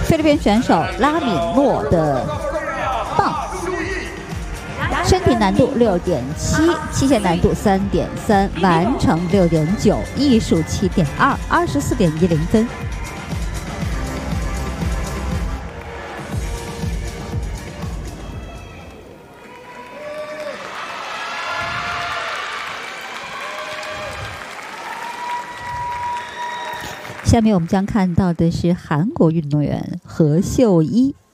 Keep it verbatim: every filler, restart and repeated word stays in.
菲律宾选手拉米诺的棒，身体难度六点七，器械难度三点三，完成六点九，艺术七点二，二十四点一零分。下面我们将看到的是韩国运动员何秀一。